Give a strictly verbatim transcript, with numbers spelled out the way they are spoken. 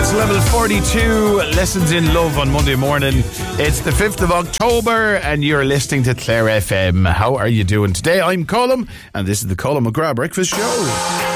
It's level forty-two, Lessons in Love on Monday morning. It's the fifth of October and you're listening to Clare F M. How are you doing today? I'm Colm and this is the Colm McGrath Breakfast Show.